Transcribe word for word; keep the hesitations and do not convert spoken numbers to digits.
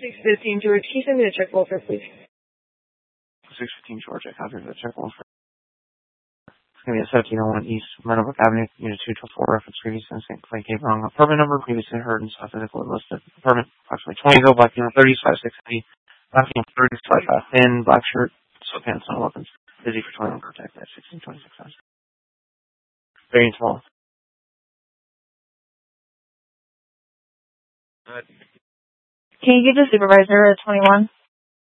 six fifteen George, can you send me a check Wolfer, please? six fifteen George, I copy the check Wolfer. It's going to be at seventeen oh one East Meadowbrook Avenue, Unit two twelve four, reference previously in Saint Clay Cave wrong. Apartment number previously heard and stuff physically listed. Apartment approximately twenty ago, black unit thirty, five six eighty, black unit thirty, five five thin, black shirt, sweatpants, no weapons. Busy for twenty-one protect at sixteen twenty-six hours. Very small. Can you give the supervisor a twenty-one?